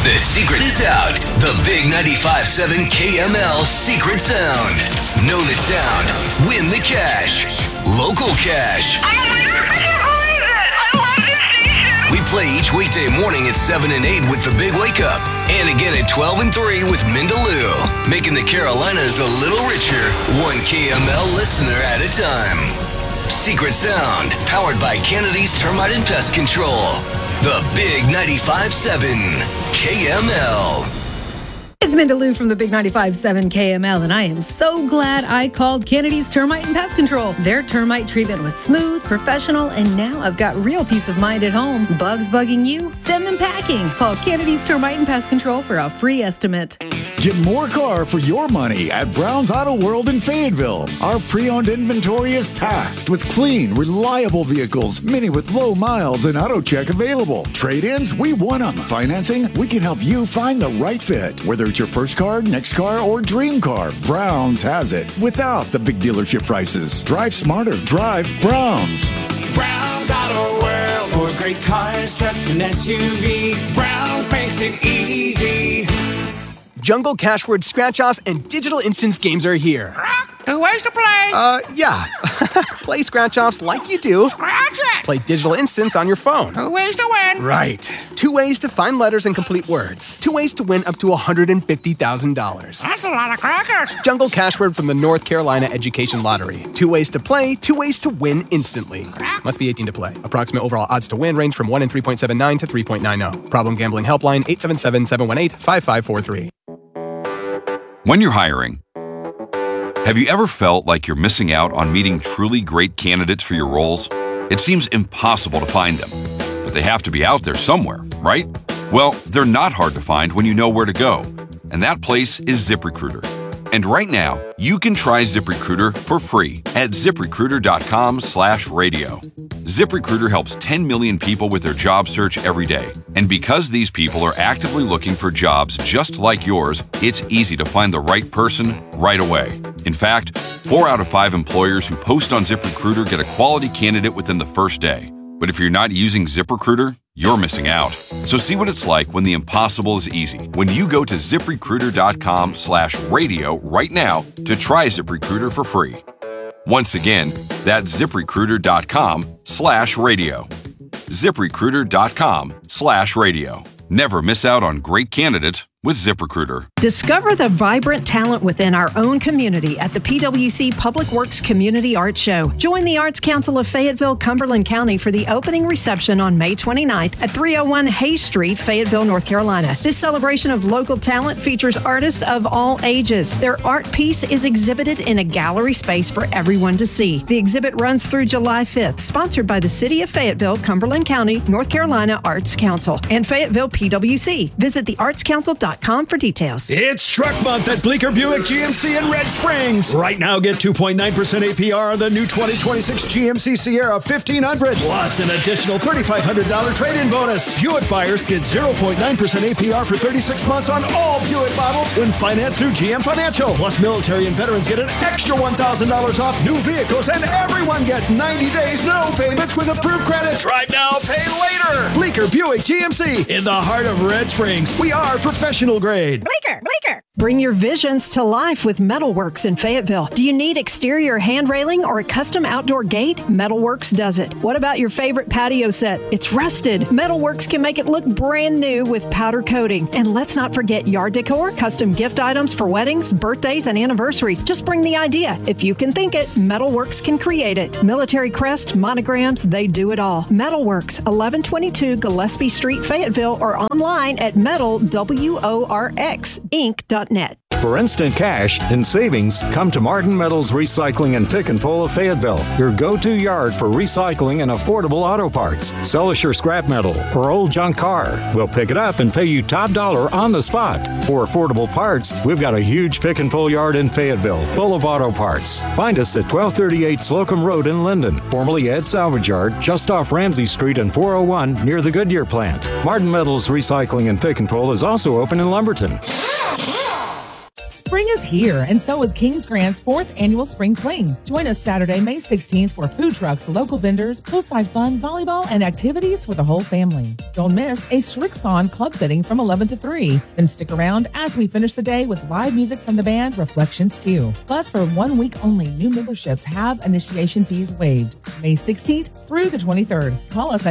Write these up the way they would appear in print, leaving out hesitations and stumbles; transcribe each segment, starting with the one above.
The secret is out. The big 95.7 KML secret sound. Know the sound. Win the cash. Local cash. We play each weekday morning at 7 and 8 with the Big Wake Up. And again at 12 and 3 with Mindaloo. Making the Carolinas a little richer, one KML listener at a time. Secret Sound, powered by Kennedy's Termite and Pest Control. The Big 95.7 KML. It's Mindaloo from the Big 95.7 KML, and I am so glad I called Kennedy's Termite and Pest Control. Their termite treatment was smooth, professional, and now I've got real peace of mind at home. Bugs bugging you? Send them packing. Call Kennedy's Termite and Pest Control for a free estimate. Get more car for your money at Brown's Auto World in Fayetteville. Our pre-owned inventory is packed with clean, reliable vehicles, many with low miles and auto check available. Trade-ins, we want them. Financing, we can help you find the right fit. Whether it's your first car, next car, or dream car, Brown's has it without the big dealership prices. Drive smarter. Drive Brown's. Brown's Auto World for great cars, trucks, and SUVs. Brown's makes it easy. Jungle Cashword Scratch-Offs and Digital Instance games are here. 2 ways to play. Yeah. Play Scratch-Offs like you do. Scratch it. Play Digital Instance on your phone. 2 ways to win. Right. 2 ways to find letters and complete words. 2 ways to win up to $150,000. That's a lot of crackers. Jungle Cashword from the North Carolina Education Lottery. 2 ways to play, 2 ways to win instantly. Must be 18 to play. Approximate overall odds to win range from 1 in 3.79 to 3.90. Problem gambling helpline 877-718-5543. When you're hiring, have you ever felt like you're missing out on meeting truly great candidates for your roles? It seems impossible to find them, but they have to be out there somewhere, right? Well, they're not hard to find when you know where to go, and that place is ZipRecruiter. And right now, you can try ZipRecruiter for free at ZipRecruiter.com/radio. ZipRecruiter helps 10 million people with their job search every day. And because these people are actively looking for jobs just like yours, it's easy to find the right person right away. In fact, 4 out of 5 employers who post on ZipRecruiter get a quality candidate within the first day. But if you're not using ZipRecruiter, you're missing out. So see what it's like when the impossible is easy. When you go to ZipRecruiter.com/radio right now to try ZipRecruiter for free. Once again, that's ZipRecruiter.com/radio. ZipRecruiter.com/radio. Never miss out on great candidates with ZipRecruiter. Discover the vibrant talent within our own community at the PWC Public Works Community Arts Show. Join the Arts Council of Fayetteville, Cumberland County for the opening reception on May 29th at 301 Hayes Street, Fayetteville, North Carolina. This celebration of local talent features artists of all ages. Their art piece is exhibited in a gallery space for everyone to see. The exhibit runs through July 5th, sponsored by the City of Fayetteville, Cumberland County, North Carolina Arts Council, and Fayetteville PWC. Visit theartscouncil.com for details. It's Truck Month at Bleecker Buick GMC in Red Springs. Right now, get 2.9% APR on the new 2026 GMC Sierra 1500, plus an additional $3,500 trade-in bonus. Buick buyers get 0.9% APR for 36 months on all Buick models when financed through GM Financial. Plus, military and veterans get an extra $1,000 off new vehicles, and everyone gets 90 days, no payments with approved credit. Drive now, pay later. Bleecker Buick GMC in the heart of Red Springs. We are professional grade. Bleecker. Bring your visions to life with Metalworks in Fayetteville. Do you need exterior hand railing or a custom outdoor gate? Metalworks does it. What about your favorite patio set? It's rusted. Metalworks can make it look brand new with powder coating. And let's not forget yard decor, custom gift items for weddings, birthdays, and anniversaries. Just bring the idea. If you can think it, Metalworks can create it. Military crest, monograms, they do it all. Metalworks, 1122 Gillespie Street, Fayetteville, or online at metalworxinc.net. For instant cash and savings, come to Martin Metals Recycling and Pick and Pull of Fayetteville, your go-to yard for recycling and affordable auto parts. Sell us your scrap metal or old junk car. We'll pick it up and pay you top dollar on the spot. For affordable parts, we've got a huge pick and pull yard in Fayetteville, full of auto parts. Find us at 1238 Slocum Road in Linden, formerly Ed Salvage Yard, just off Ramsey Street and 401 near the Goodyear plant. Martin Metals Recycling and Pick and Pull is also open in Lumberton. Spring is here, and so is Kings Grant's 4th annual Spring Fling. Join us Saturday, May 16th for food trucks, local vendors, poolside fun, volleyball, and activities for the whole family. Don't miss a Shrixon club fitting from 11 to 3. Then stick around as we finish the day with live music from the band Reflections 2. Plus, for 1 week only, new memberships have initiation fees waived. May 16th through the 23rd. Call us at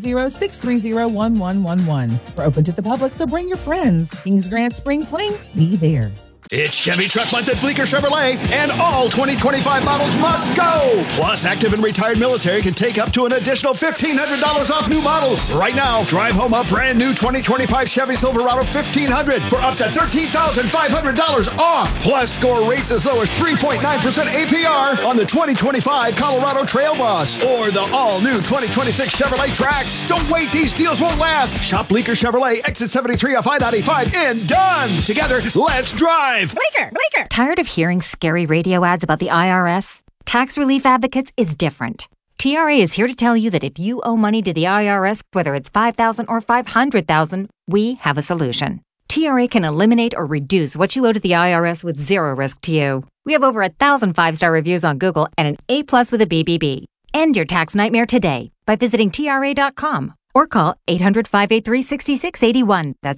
910-630-1111. We're open to the public, so bring your friends. Kings Grant Spring Fling, be there. It's Chevy Truck Month at Bleecker Chevrolet, and all 2025 models must go! Plus, active and retired military can take up to an additional $1,500 off new models. Right now, drive home a brand new 2025 Chevy Silverado 1500 for up to $13,500 off. Plus, score rates as low as 3.9% APR on the 2025 Colorado Trail Boss or the all-new 2026 Chevrolet Trax. Don't wait, these deals won't last. Shop Bleecker Chevrolet, exit 73 off I-95, and done! Together, let's drive! Bleecker! Tired of hearing scary radio ads about the IRS? Tax Relief Advocates is different. TRA is here to tell you that if you owe money to the IRS, whether it's $5,000 or $500,000, we have a solution. TRA can eliminate or reduce what you owe to the IRS with zero risk to you. We have over 1,000 5-star reviews on Google and an A+ with a BBB. End your tax nightmare today by visiting TRA.com. Or call 800-583-6681. That's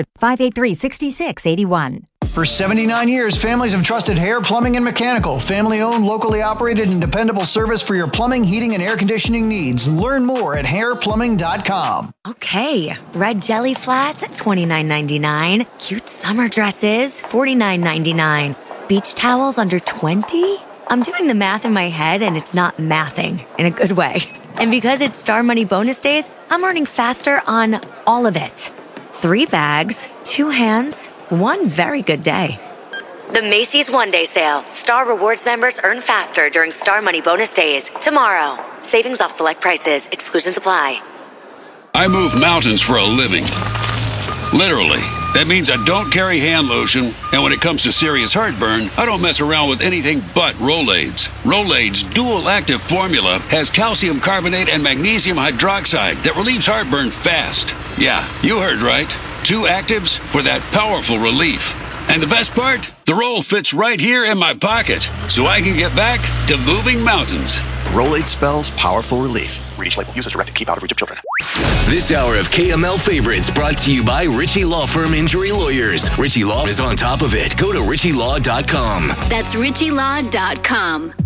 800-583-6681. For 79 years, families have trusted Hair Plumbing and Mechanical, family-owned, locally operated, and dependable service for your plumbing, heating, and air conditioning needs. Learn more at hairplumbing.com. Okay, red jelly flats at $29.99. Cute summer dresses, $49.99. Beach towels under $20? I'm doing the math in my head, and it's not mathing in a good way. And because it's Star Money bonus days, I'm earning faster on all of it. 3 bags, 2 hands, 1 very good day. The Macy's One-Day Sale. Star Rewards members earn faster during Star Money bonus days. Tomorrow. Savings off select prices. Exclusions apply. I move mountains for a living. Literally. That means I don't carry hand lotion, and when it comes to serious heartburn, I don't mess around with anything but Rolaids. Rolaids' dual-active formula has calcium carbonate and magnesium hydroxide that relieves heartburn fast. Yeah, you heard right. 2 actives for that powerful relief. And the best part? The roll fits right here in my pocket, so I can get back to moving mountains. Rolade spells powerful relief. Read each label. Use as directed. Keep out of reach of children. This hour of KML Favorites brought to you by Ritchie Law Firm Injury Lawyers. Ritchie Law is on top of it. Go to ritchielaw.com. That's ritchielaw.com.